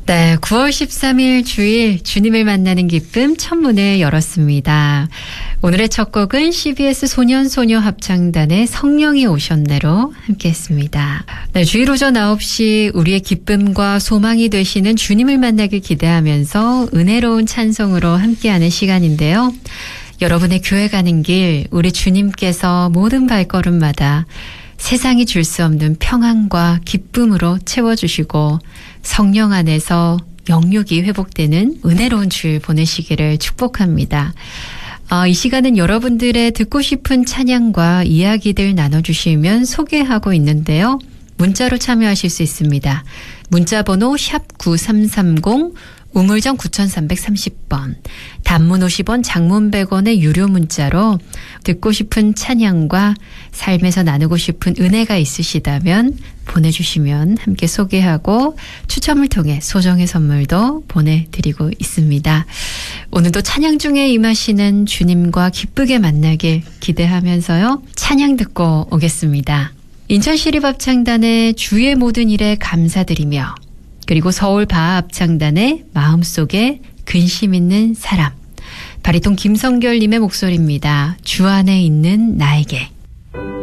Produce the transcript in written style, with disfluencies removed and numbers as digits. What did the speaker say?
네, 9월 13일 주일 주님을 만나는 기쁨 첫 문을 열었습니다. 오늘의 첫 곡은 CBS 소년소녀 합창단의 성령이 오셨네로 함께했습니다. 네, 주일 오전 9시 우리의 기쁨과 소망이 되시는 주님을 만나길 기대하면서 은혜로운 찬송으로 함께하는 시간인데요. 여러분의 교회 가는 길 우리 주님께서 모든 발걸음마다 세상이 줄 수 없는 평안과 기쁨으로 채워주시고 성령 안에서 영육이 회복되는 은혜로운 주일 보내시기를 축복합니다. 이 시간은 여러분들의 듣고 싶은 찬양과 이야기들 나눠주시면 소개하고 있는데요. 문자로 참여하실 수 있습니다. 문자번호 샵 9330 우물정 9330번, 단문 50원, 장문 100원의 유료 문자로 듣고 싶은 찬양과 삶에서 나누고 싶은 은혜가 있으시다면 보내주시면 함께 소개하고 추첨을 통해 소정의 선물도 보내드리고 있습니다. 오늘도 찬양 중에 임하시는 주님과 기쁘게 만나길 기대하면서요. 찬양 듣고 오겠습니다. 인천시립합창단의 주의 모든 일에 감사드리며, 그리고 서울 바합창단의 마음속에 근심 있는 사람, 바리톤 김성결님의 목소리입니다. 주 안에 있는 나에게.